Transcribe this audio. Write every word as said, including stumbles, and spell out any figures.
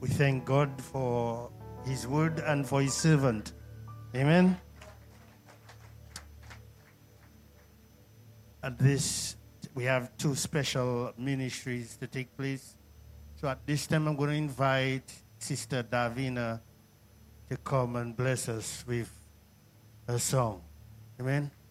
We thank God for his word and for his servant. Amen. At this, we have two special ministries to take place. So at this time, I'm going to invite Sister Davina to come and bless us with a song. Amen.